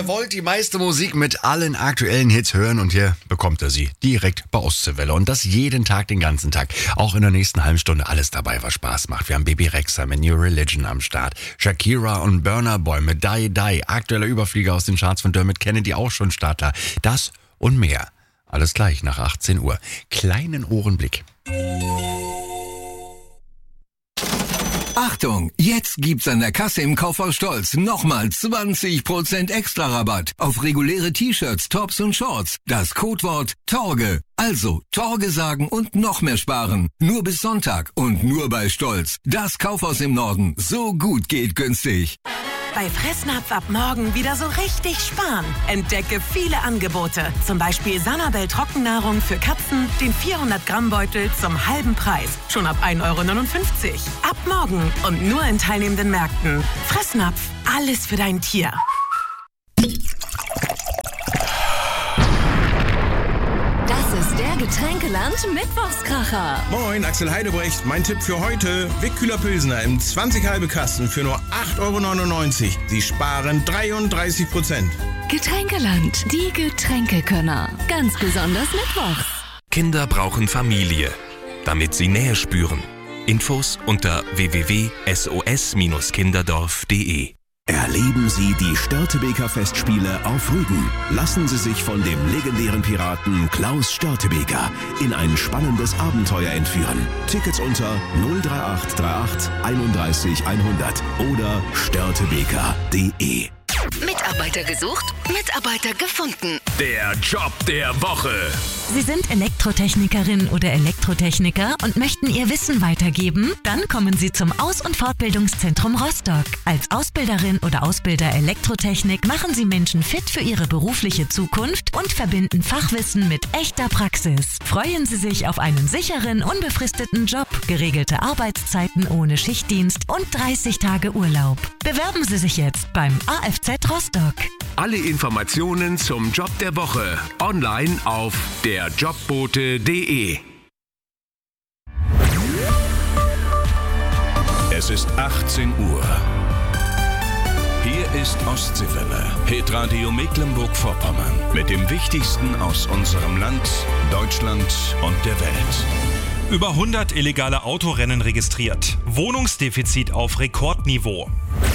wollt die meiste Musik mit allen aktuellen Hits hören und hier bekommt ihr sie direkt bei Ostseewelle. Und das jeden Tag, den ganzen Tag. Auch in der nächsten halben Stunde alles dabei, was Spaß macht. Wir haben Baby Rexha mit New Religion am Start. Shakira und Burna Boy mit Die Die. Aktueller Überflieger aus den Charts von Dermot Kennedy auch schon Starter. Das und mehr. Alles gleich nach 18 Uhr. Kleinen Ohrenblick. Achtung, jetzt gibt's an der Kasse im Kaufhaus Stolz nochmal 20% extra Rabatt auf reguläre T-Shirts, Tops und Shorts. Das Codewort Torge. Also Torge sagen und noch mehr sparen. Nur bis Sonntag und nur bei Stolz. Das Kaufhaus im Norden. So gut geht günstig. Bei Fressnapf ab morgen wieder so richtig sparen. Entdecke viele Angebote. Zum Beispiel Sanabel Trockennahrung für Katzen, den 400-Gramm-Beutel zum halben Preis. Schon ab 1,59 €. Ab morgen und nur in teilnehmenden Märkten. Fressnapf, alles für dein Tier. Das ist der Getränkeland Mittwochskracher. Moin, Axel Heidebrecht. Mein Tipp für heute: Wickkühler Pilsner im 20-halbe Kasten für nur 8,99 €. Sie sparen 33%. Getränkeland, die Getränkekönner. Ganz besonders mittwochs. Kinder brauchen Familie, damit sie Nähe spüren. Infos unter www.sos-kinderdorf.de. Erleben Sie die Störtebeker Festspiele auf Rügen. Lassen Sie sich von dem legendären Piraten Klaus Störtebeker in ein spannendes Abenteuer entführen. Tickets unter 03838 31 100 oder störtebeker.de. Mitarbeiter gesucht, Mitarbeiter gefunden. Der Job der Woche. Sie sind Elektrotechnikerin oder Elektrotechniker und möchten Ihr Wissen weitergeben? Dann kommen Sie zum Aus- und Fortbildungszentrum Rostock. Als Ausbilderin oder Ausbilder Elektrotechnik machen Sie Menschen fit für ihre berufliche Zukunft und verbinden Fachwissen mit echter Praxis. Freuen Sie sich auf einen sicheren, unbefristeten Job, geregelte Arbeitszeiten ohne Schichtdienst und 30 Tage Urlaub. Bewerben Sie sich jetzt beim AFZ Rostock. Alle Informationen zum Job der Woche online auf derjobbote.de. Es ist 18 Uhr. Hier ist Ostseewelle, Hitradio Mecklenburg-Vorpommern mit dem Wichtigsten aus unserem Land, Deutschland und der Welt. Über 100 illegale Autorennen registriert. Wohnungsdefizit auf Rekordniveau.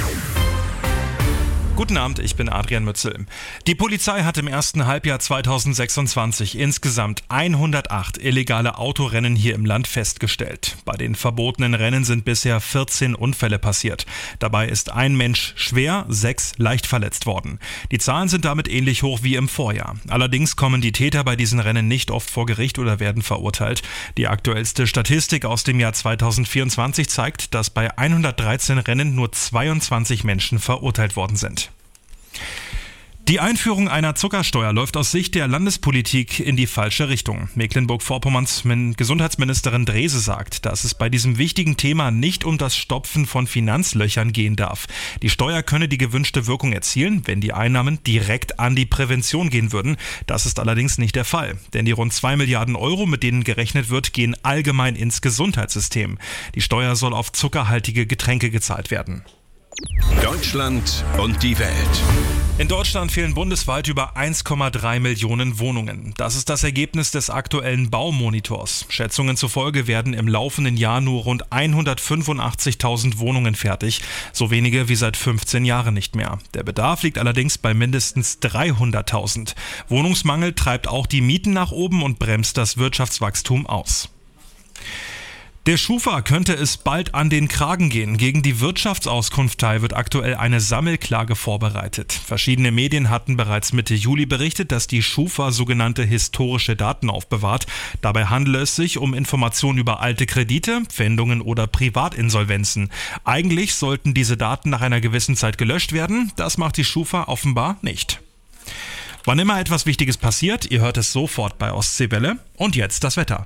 Guten Abend, ich bin Adrian Mützel. Die Polizei hat im ersten Halbjahr 2026 insgesamt 108 illegale Autorennen hier im Land festgestellt. Bei den verbotenen Rennen sind bisher 14 Unfälle passiert. Dabei ist ein Mensch schwer, 6 leicht verletzt worden. Die Zahlen sind damit ähnlich hoch wie im Vorjahr. Allerdings kommen die Täter bei diesen Rennen nicht oft vor Gericht oder werden verurteilt. Die aktuellste Statistik aus dem Jahr 2024 zeigt, dass bei 113 Rennen nur 22 Menschen verurteilt worden sind. Die Einführung einer Zuckersteuer läuft aus Sicht der Landespolitik in die falsche Richtung. Mecklenburg-Vorpommerns Gesundheitsministerin Drese sagt, dass es bei diesem wichtigen Thema nicht um das Stopfen von Finanzlöchern gehen darf. Die Steuer könne die gewünschte Wirkung erzielen, wenn die Einnahmen direkt an die Prävention gehen würden. Das ist allerdings nicht der Fall, denn die rund 2 Milliarden Euro, mit denen gerechnet wird, gehen allgemein ins Gesundheitssystem. Die Steuer soll auf zuckerhaltige Getränke gezahlt werden. Deutschland und die Welt. In Deutschland fehlen bundesweit über 1,3 Millionen Wohnungen. Das ist das Ergebnis des aktuellen Baumonitors. Schätzungen zufolge werden im laufenden Jahr nur rund 185.000 Wohnungen fertig. So wenige wie seit 15 Jahren nicht mehr. Der Bedarf liegt allerdings bei mindestens 300.000. Wohnungsmangel treibt auch die Mieten nach oben und bremst das Wirtschaftswachstum aus. Der Schufa könnte es bald an den Kragen gehen. Gegen die Wirtschaftsauskunftei wird aktuell eine Sammelklage vorbereitet. Verschiedene Medien hatten bereits Mitte Juli berichtet, dass die Schufa sogenannte historische Daten aufbewahrt. Dabei handele es sich um Informationen über alte Kredite, Pfändungen oder Privatinsolvenzen. Eigentlich sollten diese Daten nach einer gewissen Zeit gelöscht werden. Das macht die Schufa offenbar nicht. Wann immer etwas Wichtiges passiert, ihr hört es sofort bei Ostseewelle. Und jetzt das Wetter.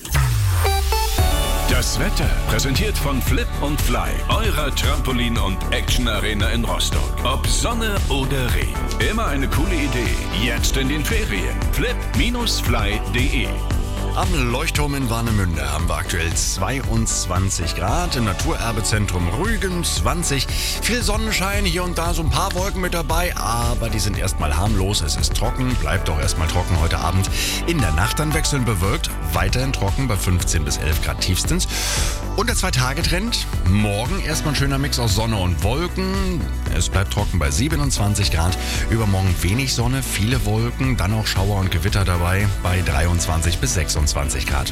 Das Wetter präsentiert von Flip und Fly, eurer Trampolin- und Action-Arena in Rostock. Ob Sonne oder Regen, immer eine coole Idee. Jetzt in den Ferien. flip-fly.de Am Leuchtturm in Warnemünde haben wir aktuell 22 Grad, im Naturerbezentrum Rügen 20. Viel Sonnenschein, hier und da so ein paar Wolken mit dabei, aber die sind erstmal harmlos. Es ist trocken, bleibt auch erstmal trocken heute Abend. In der Nacht dann wechselnd bewölkt, weiterhin trocken bei 15 bis 11 Grad tiefstens. Und der 2-Tage-Trend, morgen erstmal ein schöner Mix aus Sonne und Wolken. Es bleibt trocken bei 27 Grad. Übermorgen wenig Sonne, viele Wolken, dann auch Schauer und Gewitter dabei bei 23 bis 26 Grad.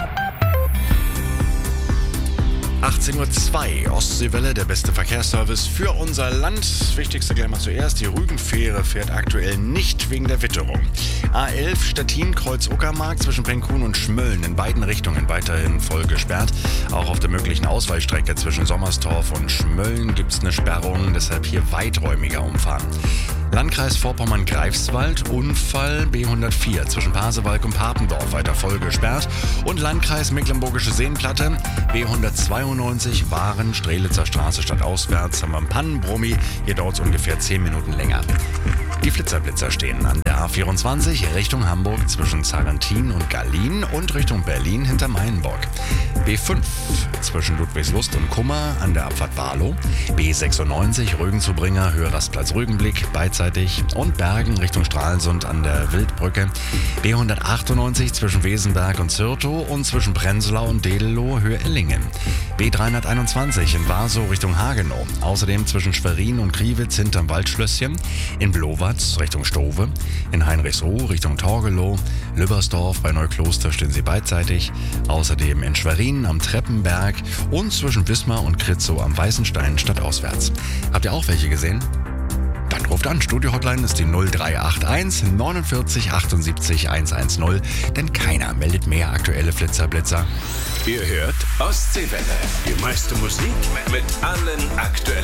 18:02 Uhr, Ostseewelle, der beste Verkehrsservice für unser Land. Das Wichtigste gleich mal zuerst, die Rügenfähre fährt aktuell nicht wegen der Witterung. A11 Stettin-Kreuz-Uckermark zwischen Penkun und Schmölln in beiden Richtungen weiterhin voll gesperrt. Auch auf der möglichen Ausweichstrecke zwischen Sommerstorf und Schmölln gibt es eine Sperrung, deshalb hier weiträumiger umfahren. Landkreis Vorpommern-Greifswald, Unfall B104 zwischen Pasewalk und Papendorf weiter voll gesperrt. Und Landkreis Mecklenburgische Seenplatte, B192 Waren, Strelitzer Straße stadtauswärts, haben wir einen Pannenbrummi, hier dauert es ungefähr 10 Minuten länger. Die Flitzer stehen an der A24 Richtung Hamburg zwischen Sarrentin und Gallien und Richtung Berlin hinter Meilenburg. B5 zwischen Ludwigslust und Kummer an der Abfahrt Barlow. B96 Rügen zu Bringer, Höhe Rastplatz Rügenblick beidseitig und Bergen Richtung Stralsund an der Wildbrücke. B198 zwischen Wesenberg und Zürtow und zwischen Prenzlau und Dedelow, Höhe Ellingen. B321 in Warsow Richtung Hagenow. Außerdem zwischen Schwerin und Kriwitz hinterm Waldschlösschen. In Blowatz Richtung Stove. In Heinrichsruh Richtung Torgelow. Lübbersdorf bei Neukloster stehen sie beidseitig. Außerdem in Schwerin am Treppenberg und zwischen Wismar und Kritzow am Weißenstein stadtauswärts. Habt ihr auch welche gesehen? Dann ruft an. Studio-Hotline ist die 0381 49 78 110, denn keiner meldet mehr aktuelle Flitzer-Blitzer. Ihr hört Ostseewelle. Die meiste Musik mit allen aktuellen